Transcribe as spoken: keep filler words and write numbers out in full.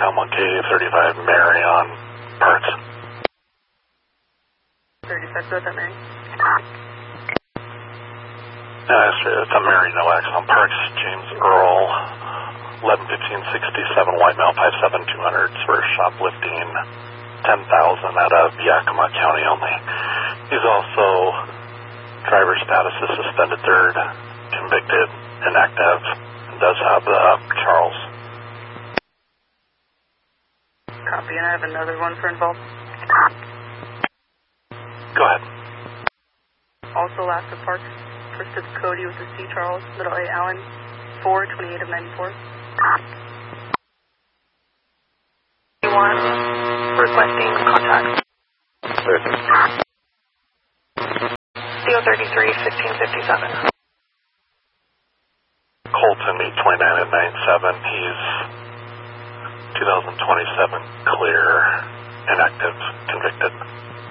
Comma K thirty-five Mary on Parks. thirty-five, go with that Mary. Yeah, it's, it's a Mary, no X on Parks. James Earl, eleven fifteen sixty-seven white male, five seven two hundred for shoplifting, ten thousand out of Yakima County only. He's also driver status is suspended third, convicted, inactive, and does have the uh, Charles. Copy, and I have another one for involved. Go ahead. Also last of Parks. First is Cody with the C. Charles, middle A. Allen, four twenty-eight of ninety-four. One requesting contact. C O thirty-three, fifteen fifty-seven. Colton, eight twenty-nine at ninety-seven. He's two thousand twenty-seven clear, inactive, convicted.